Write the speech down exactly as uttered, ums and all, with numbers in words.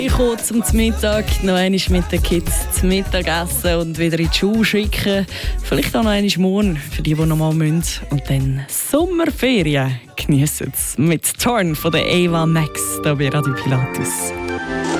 Ich komme zum Mittag noch einmal mit den Kids zum Mittagessen und wieder in die Schule schicken. Vielleicht auch noch einmal morgen, für die, die noch mal müssen. Und dann Sommerferien geniessen es mit Torn von der Ava Max hier bei Radio Pilatus.